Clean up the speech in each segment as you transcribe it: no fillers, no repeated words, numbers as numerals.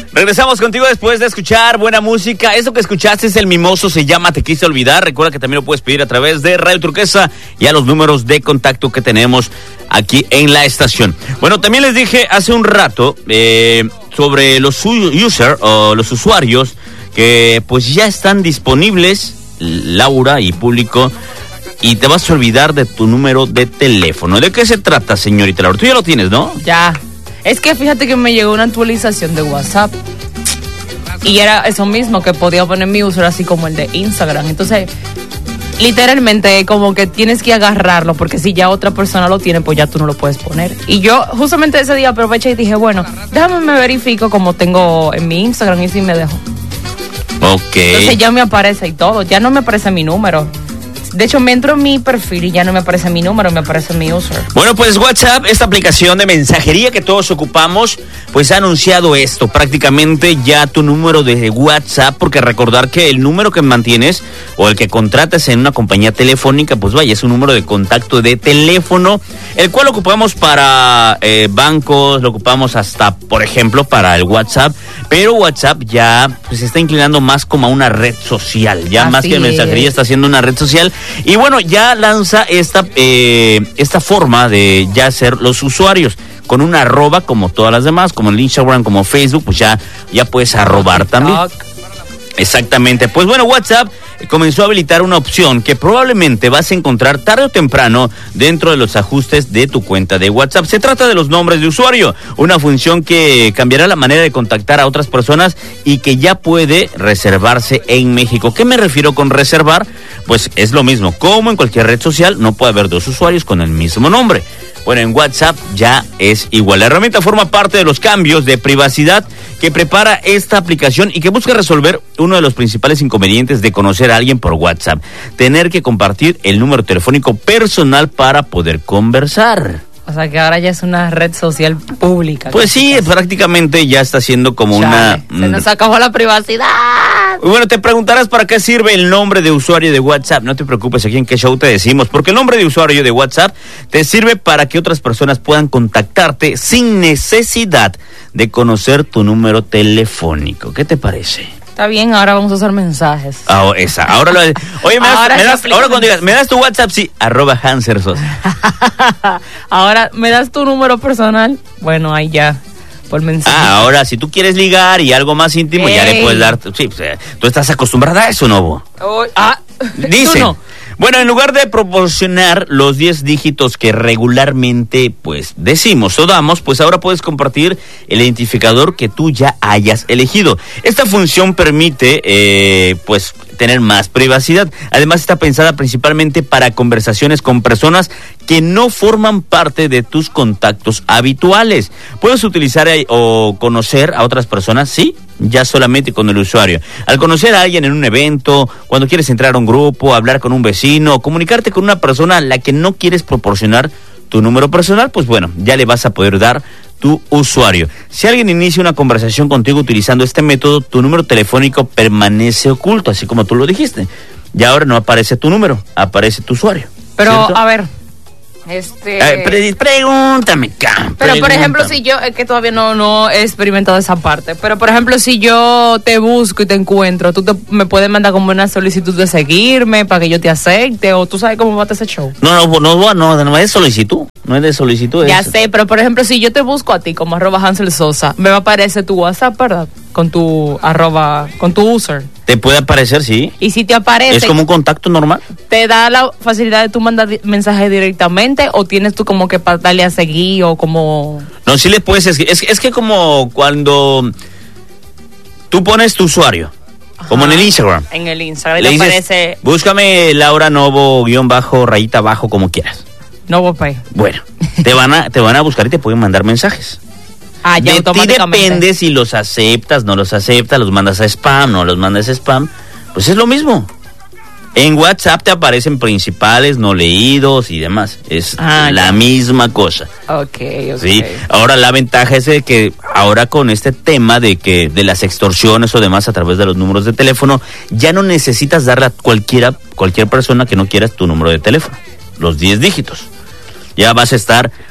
Regresamos contigo después de escuchar buena música. Eso que escuchaste es El Mimoso, se llama Te Quise Olvidar. Recuerda que también lo puedes pedir a través de Radio Turquesa y a los números de contacto que tenemos aquí en la estación. Bueno, también les dije hace un rato sobre los los usuarios que pues ya están disponibles, Laura y público, y te vas a olvidar de tu número de teléfono. ¿De qué se trata, señorita Laura? Tú ya lo tienes, ¿no? Ya. Es que fíjate que me llegó una actualización de WhatsApp y era eso mismo, que podía poner mi usuario así como el de Instagram. Entonces, literalmente como que tienes que agarrarlo, porque si ya otra persona lo tiene, pues ya tú no lo puedes poner. Y yo justamente ese día aproveché y dije, bueno, déjame me verifico como tengo en mi Instagram y si me dejo. Ok. Entonces ya me aparece y todo, ya no me aparece mi número. De hecho, me entro en mi perfil y ya no me aparece mi número, me aparece mi user. Bueno, pues WhatsApp, esta aplicación de mensajería que todos ocupamos, pues ha anunciado esto, prácticamente ya tu número de WhatsApp, porque recordar que el número que mantienes o el que contratas en una compañía telefónica, pues vaya, es un número de contacto de teléfono, el cual ocupamos para bancos, lo ocupamos hasta, por ejemplo, para el WhatsApp, pero WhatsApp ya pues se está inclinando más como a una red social, ya así más que mensajería está siendo una red social. Y bueno, ya lanza esta forma de ya ser los usuarios con una arroba como todas las demás, como el Instagram, como Facebook, pues ya puedes arrobar también. Exactamente. Pues bueno, WhatsApp comenzó a habilitar una opción que probablemente vas a encontrar tarde o temprano dentro de los ajustes de tu cuenta de WhatsApp. Se trata de los nombres de usuario, una función que cambiará la manera de contactar a otras personas y que ya puede reservarse en México. ¿Qué me refiero con reservar? Pues es lo mismo, como en cualquier red social, no puede haber dos usuarios con el mismo nombre. Bueno, en WhatsApp ya es igual. La herramienta forma parte de los cambios de privacidad que prepara esta aplicación y que busca resolver uno de los principales inconvenientes de conocer a alguien por WhatsApp: tener que compartir el número telefónico personal para poder conversar. O sea, que ahora ya es una red social pública. Pues sí, prácticamente ya está siendo como se nos acabó la privacidad. Bueno, te preguntarás para qué sirve el nombre de usuario de WhatsApp. No te preocupes, aquí en Qué Show te decimos, porque el nombre de usuario de WhatsApp te sirve para que otras personas puedan contactarte sin necesidad de conocer tu número telefónico. ¿Qué te parece? Está bien, ahora vamos a usar mensajes. Oye, ahora cuando digas, ¿me das tu WhatsApp? Sí, @Hanser Sosa. Ahora, ¿me das tu número personal? Bueno, ahí ya, por mensaje. Ahora, si tú quieres ligar y algo más íntimo, ya le puedes dar. Sí, pues, tú estás acostumbrada a eso, ¿no? Dice. No. Bueno, en lugar de proporcionar los 10 dígitos que regularmente, pues, decimos o damos, pues ahora puedes compartir el identificador que tú ya hayas elegido. Esta función permite, pues, tener más privacidad. Además, está pensada principalmente para conversaciones con personas que no forman parte de tus contactos habituales. Puedes utilizar o conocer a otras personas, sí, ya solamente con el usuario. Al conocer a alguien en un evento, cuando quieres entrar a un grupo, hablar con un vecino, comunicarte con una persona a la que no quieres proporcionar tu número personal, pues bueno, ya le vas a poder dar tu usuario. Si alguien inicia una conversación contigo utilizando este método, tu número telefónico permanece oculto, así como tú lo dijiste. Y ahora no aparece tu número, aparece tu usuario. Pero, ¿cierto? A ver, pregúntame, pero por ejemplo, si yo, es que todavía no he experimentado esa parte, pero por ejemplo, si yo te busco y te encuentro, tú me puedes mandar como una solicitud de seguirme para que yo te acepte, o tú sabes cómo va a ese show. No es solicitud, no es de solicitud. Ya sé, pero por ejemplo, si yo te busco a ti como @Hansel Sosa, me va a aparecer tu WhatsApp, ¿verdad? Con tu con tu user. Te puede aparecer, sí. Y si te aparece, es como un contacto normal. ¿Te da la facilidad de tú mandar mensajes directamente o tienes tú como que para darle a seguir o como...? No, sí le puedes escribir. Es que como cuando tú pones tu usuario, como en el Instagram. En el Instagram le aparece... Búscame Laura Novo, _, como quieras. Novo Pay. Bueno, te van a buscar y te pueden mandar mensajes. Ya automáticamente. Ti depende si los aceptas, no los aceptas, los mandas a spam, no los mandas a spam. Pues es lo mismo. En WhatsApp te aparecen principales, no leídos y demás. Es la misma cosa. Okay. ¿Sí? Ahora la ventaja es de que ahora con este tema de las extorsiones o demás a través de los números de teléfono, ya no necesitas darle a cualquier persona que no quieras tu número de teléfono, los 10 dígitos. Ya vas a estar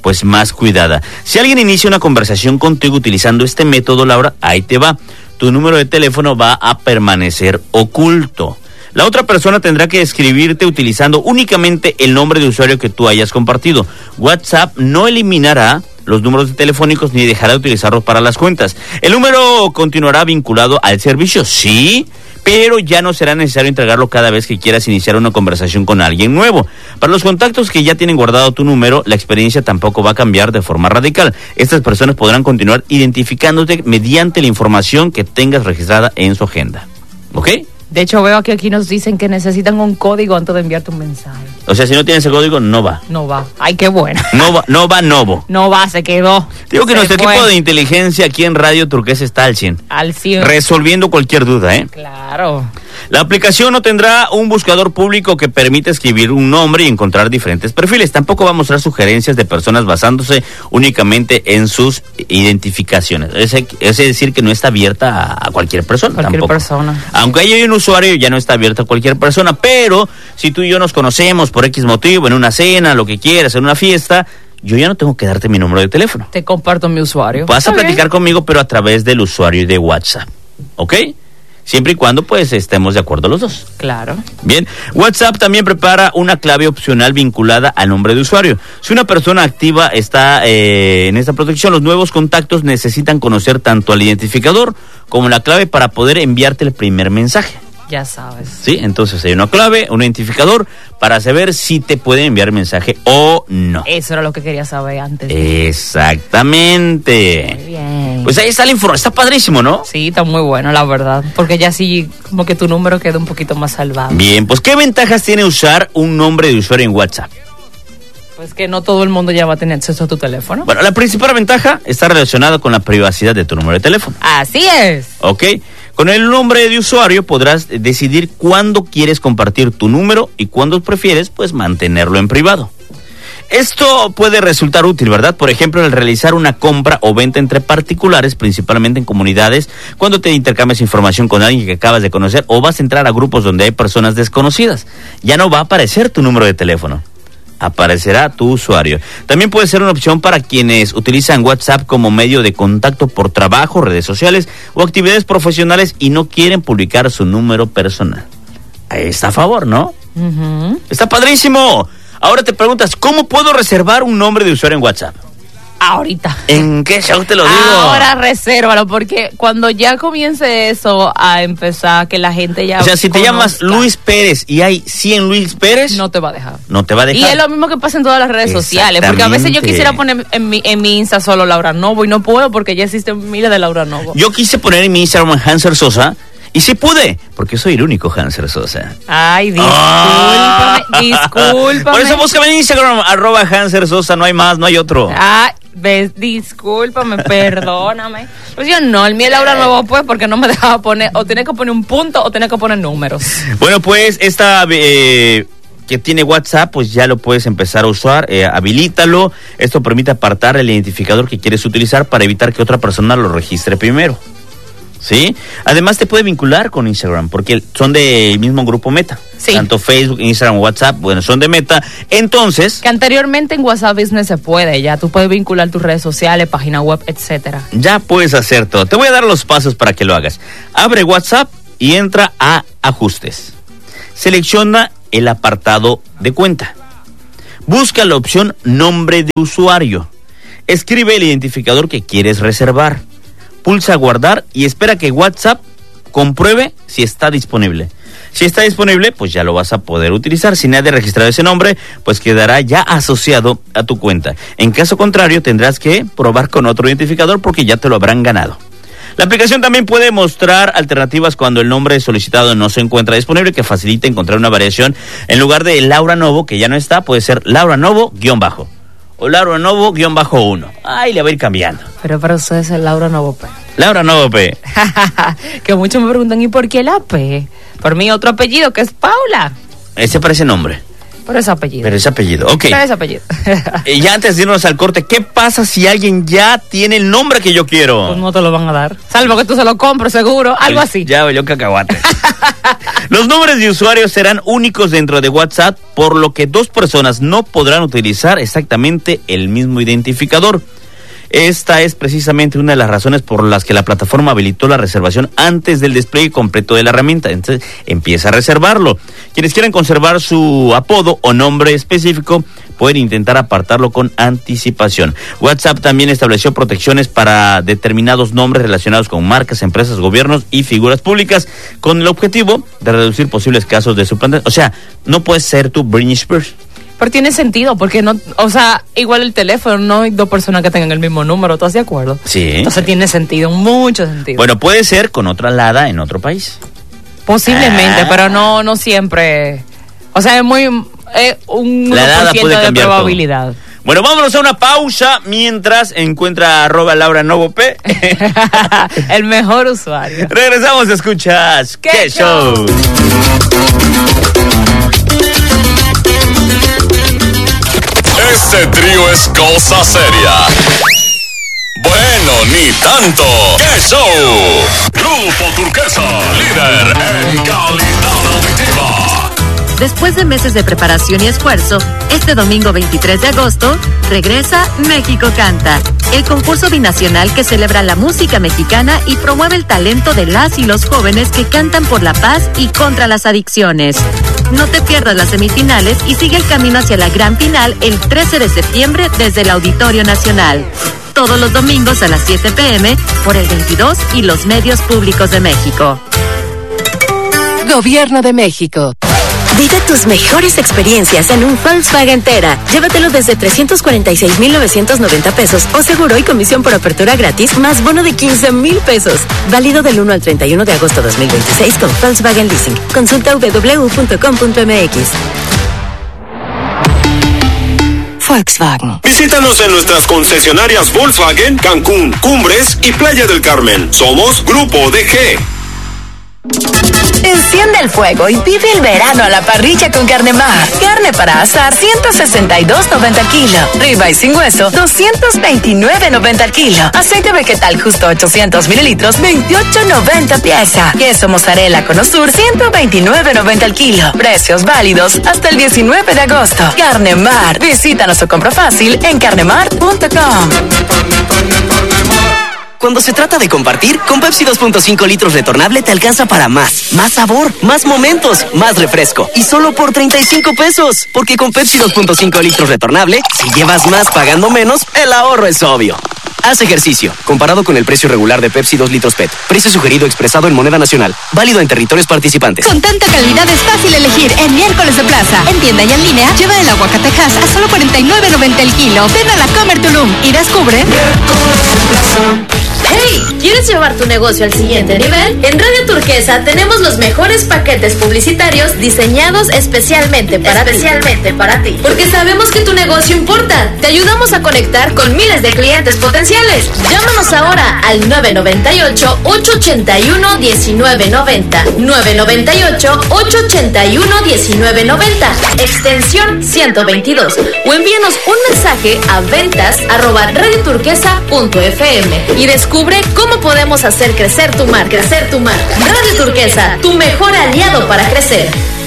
pues más cuidada. Si alguien inicia una conversación contigo utilizando este método, Laura, ahí te va. Tu número de teléfono va a permanecer oculto. La otra persona tendrá que escribirte utilizando únicamente el nombre de usuario que tú hayas compartido. WhatsApp no eliminará los números telefónicos ni dejará de utilizarlos para las cuentas. El número continuará vinculado al servicio, sí, pero ya no será necesario entregarlo cada vez que quieras iniciar una conversación con alguien nuevo. Para los contactos que ya tienen guardado tu número, la experiencia tampoco va a cambiar de forma radical. Estas personas podrán continuar identificándote mediante la información que tengas registrada en su agenda. ¿Ok? De hecho, veo que aquí nos dicen que necesitan un código antes de enviarte un mensaje. O sea, si no tienes el código, no va. No va. Ay, qué bueno. No va, se quedó. Digo que nuestro equipo de inteligencia aquí en Radio Turquesa está al 100. Al 100. Resolviendo cualquier duda, ¿eh? Claro. La aplicación no tendrá un buscador público que permita escribir un nombre y encontrar diferentes perfiles. Tampoco va a mostrar sugerencias de personas basándose únicamente en sus identificaciones. Es decir, que no está abierta a cualquier persona. Cualquier persona. Aunque haya un usuario, ya no está abierta a cualquier persona. Pero si tú y yo nos conocemos por X motivo, en una cena, lo que quieras, en una fiesta, yo ya no tengo que darte mi número de teléfono. Te comparto mi usuario. Vas a platicar conmigo, pero a través del usuario de WhatsApp. ¿Ok? Siempre y cuando pues estemos de acuerdo los dos. Claro. Bien, WhatsApp también prepara una clave opcional vinculada al nombre de usuario. Si una persona activa está en esta protección, los nuevos contactos necesitan conocer tanto al identificador como la clave para poder enviarte el primer mensaje. Ya sabes. Sí, entonces hay una clave, un identificador para saber si te pueden enviar mensaje o no. Eso era lo que quería saber antes. Exactamente. Muy bien. Pues ahí está la información, está padrísimo, ¿no? Sí, está muy bueno, la verdad. Porque ya sí, como que tu número queda un poquito más salvado. Bien, pues ¿qué ventajas tiene usar un nombre de usuario en WhatsApp? Pues que no todo el mundo ya va a tener acceso a tu teléfono. Bueno, la principal ventaja está relacionada con la privacidad de tu número de teléfono. Así es. ¿Ok? Con el nombre de usuario podrás decidir cuándo quieres compartir tu número y cuándo prefieres, pues, mantenerlo en privado. Esto puede resultar útil, ¿verdad? Por ejemplo, al realizar una compra o venta entre particulares, principalmente en comunidades, cuando te intercambias información con alguien que acabas de conocer o vas a entrar a grupos donde hay personas desconocidas. Ya no va a aparecer tu número de teléfono. Aparecerá tu usuario. También puede ser una opción para quienes utilizan WhatsApp como medio de contacto por trabajo, redes sociales o actividades profesionales y no quieren publicar su número personal. Ahí está a favor, ¿no? Uh-huh. Está padrísimo. Ahora te preguntas, ¿cómo puedo reservar un nombre de usuario en WhatsApp? Ahorita. ¿En qué show te lo digo? Ahora resérvalo, porque cuando ya comience eso a empezar, que la gente ya... O sea, si te conozca, llamas Luis Pérez y hay 100 Luis Pérez... no te va a dejar. No te va a dejar. Y es lo mismo que pasa en todas las redes sociales, porque a veces yo quisiera poner en mi Insta solo Laura Novo y no puedo porque ya existen miles de Laura Novo. Yo quise poner en mi Instagram Hanser Sosa y sí pude, porque soy el único Hanser Sosa. Ay, discúlpame. Por eso búscame en Instagram, @Hanser Sosa, no hay más, no hay otro. Ay, discúlpame, perdóname. Pues yo no, el mío es Laura Nuevo, pues, porque no me dejaba poner, o tenía que poner un punto o tenía que poner números. Bueno, pues esta que tiene WhatsApp, pues ya lo puedes empezar a usar, habilítalo. Esto permite apartar el identificador que quieres utilizar para evitar que otra persona lo registre primero. ¿Sí? Además te puede vincular con Instagram, porque son del mismo grupo Meta. Sí. Tanto Facebook, Instagram, WhatsApp, bueno, son de Meta. Entonces... Que anteriormente en WhatsApp Business se puede, ya tú puedes vincular tus redes sociales, página web, etcétera. Ya puedes hacer todo. Te voy a dar los pasos para que lo hagas. Abre WhatsApp y entra a Ajustes. Selecciona el apartado de cuenta. Busca la opción Nombre de usuario. Escribe el identificador que quieres reservar. Pulsa Guardar y espera que WhatsApp compruebe si está disponible. Si está disponible, pues ya lo vas a poder utilizar. Si nadie ha registrado ese nombre, pues quedará ya asociado a tu cuenta. En caso contrario, tendrás que probar con otro identificador porque ya te lo habrán ganado. La aplicación también puede mostrar alternativas cuando el nombre solicitado no se encuentra disponible, que facilita encontrar una variación. En lugar de Laura Novo, que ya no está, puede ser Laura Novo-bajo. O Laura Novo-1. Ahí le va a ir cambiando. Pero para ustedes es Laura Novo P. Laura Novo P. Que muchos me preguntan, ¿y por qué la P? Por mí otro apellido, que es Paula. Ese parece nombre. Pero es apellido. Pero es apellido, ok. Pero es apellido. Ya antes de irnos al corte, ¿qué pasa si alguien ya tiene el nombre que yo quiero? Pues no te lo van a dar. Salvo que tú se lo compres, seguro. Algo así. Ya valió cacahuate. Los nombres de usuarios serán únicos dentro de WhatsApp, por lo que dos personas no podrán utilizar exactamente el mismo identificador. Esta es precisamente una de las razones por las que la plataforma habilitó la reservación antes del despliegue completo de la herramienta. Entonces, empieza a reservarlo. Quienes quieran conservar su apodo o nombre específico pueden intentar apartarlo con anticipación. WhatsApp también estableció protecciones para determinados nombres relacionados con marcas, empresas, gobiernos y figuras públicas, con el objetivo de reducir posibles casos de suplantación. O sea, no puedes ser tú Britney Spears. Pero tiene sentido, porque no, o sea, igual el teléfono, no hay dos personas que tengan el mismo número, ¿estás de acuerdo? Sí. Entonces tiene sentido, mucho sentido. Bueno, puede ser con otra alada en otro país. Posiblemente, pero no siempre. O sea, es muy un 1% de probabilidad. Todo. Bueno, vámonos a una pausa mientras encuentra @LauraNovoP. El mejor usuario. Regresamos, escuchas ¡Qué show! Este trío es cosa seria. Bueno, ni tanto. ¡Qué show! Grupo Turquesa, líder en calidad auditiva. Después de meses de preparación y esfuerzo, este domingo 23 de agosto, regresa México Canta, el concurso binacional que celebra la música mexicana y promueve el talento de las y los jóvenes que cantan por la paz y contra las adicciones. No te pierdas las semifinales y sigue el camino hacia la gran final el 13 de septiembre desde el Auditorio Nacional. Todos los domingos a las 7 p.m. por el 22 y los medios públicos de México. Gobierno de México. Vive tus mejores experiencias en un Volkswagen Tera. Llévatelo desde 346,990 pesos o seguro y comisión por apertura gratis más bono de 15,000 pesos. Válido del 1 al 31 de agosto 2026 con Volkswagen Leasing. Consulta www.com.mx. Volkswagen. Visítanos en nuestras concesionarias Volkswagen, Cancún, Cumbres y Playa del Carmen. Somos Grupo DG. Enciende el fuego y vive el verano a la parrilla con Carnemar. Carne para asar, 162.90 kilo. Ribeye sin hueso, 229.90 kilo. Aceite vegetal justo 800 mililitros, 28.90 pieza. Queso mozzarella con osur, 129.90 el kilo. Precios válidos hasta el 19 de agosto. Carnemar. Visítanos o compra fácil en carnemar.com. Cuando se trata de compartir, con Pepsi 2.5 litros retornable te alcanza para más. Más sabor, más momentos, más refresco. Y solo por 35 pesos. Porque con Pepsi 2.5 litros retornable, si llevas más pagando menos, el ahorro es obvio. Haz ejercicio. Comparado con el precio regular de Pepsi 2 litros PET. Precio sugerido expresado en moneda nacional. Válido en territorios participantes. Con tanta calidad es fácil elegir en Miércoles de Plaza. En tienda y en línea, lleva el aguacatejas a solo 49.90 el kilo. Ven a la Comer Tulum y descubre Miércoles de Plaza. ¡Hey! ¿Quieres llevar tu negocio al siguiente nivel? En Radio Turquesa tenemos los mejores paquetes publicitarios diseñados especialmente para ti. Porque sabemos que tu negocio importa. Te ayudamos a conectar con miles de clientes potenciales. Llámanos ahora al 998-881-1990. 998-881-1990. Extensión 122. O envíanos un mensaje a ventas@radioturquesa.fm y descubre cómo podemos hacer crecer tu marca. Radio Turquesa, tu mejor aliado para crecer.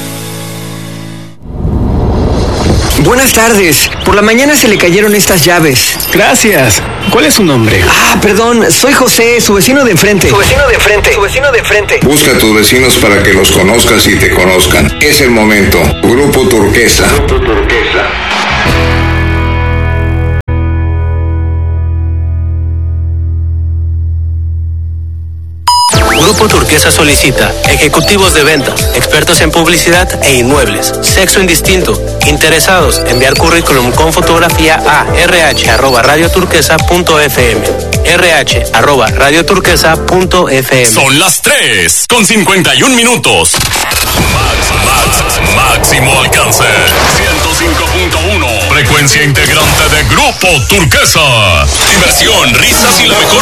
Buenas tardes. Por la mañana se le cayeron estas llaves. Gracias. ¿Cuál es su nombre? Perdón. Soy José, su vecino de enfrente. Busca a tus vecinos para que los conozcas y te conozcan. Es el momento. Grupo Turquesa. Grupo Turquesa solicita ejecutivos de ventas, expertos en publicidad e inmuebles, sexo indistinto, interesados, enviar currículum con fotografía a rh@radioturquesa.fm, rh@radioturquesa.fm. Son las 3:51 minutos. Máximo alcance. 105.1. Frecuencia integrante de Grupo Turquesa. Diversión, risas y la mejor